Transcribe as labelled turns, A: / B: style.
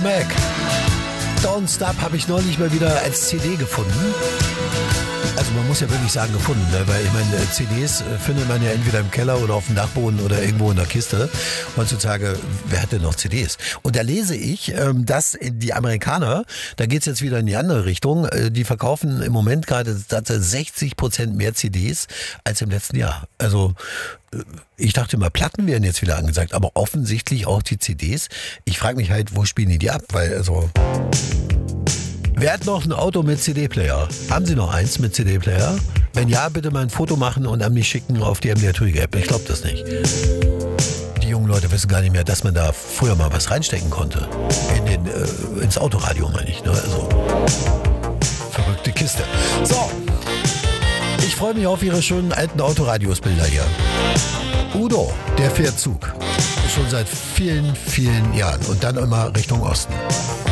A: Mac. Don't Stop habe ich neulich mal wieder als CD gefunden. Also man muss ja wirklich sagen gefunden, ne? Weil ich meine, CDs findet man ja entweder im Keller oder auf dem Dachboden oder irgendwo in der Kiste. Heutzutage, wer hat denn noch CDs? Und da lese ich, dass die Amerikaner, da geht's jetzt wieder in die andere Richtung, die verkaufen im Moment gerade 60% mehr CDs als im letzten Jahr. Also ich dachte immer, Platten wären jetzt wieder angesagt, aber offensichtlich auch die CDs. Ich frage mich halt, wo spielen die ab? Weil also... Wer hat noch ein Auto mit CD-Player? Haben Sie noch eins mit CD-Player? Wenn ja, bitte mal ein Foto machen und an mich schicken auf die MDR Tüge-App. Ich glaube das nicht. Die jungen Leute wissen gar nicht mehr, dass man da früher mal was reinstecken konnte. Ins Autoradio, meine ich. Ne? Also, verrückte Kiste. So, ich freue mich auf Ihre schönen alten Autoradios-Bilder hier. Udo, der fährt Zug. Schon seit vielen, vielen Jahren. Und dann immer Richtung Osten.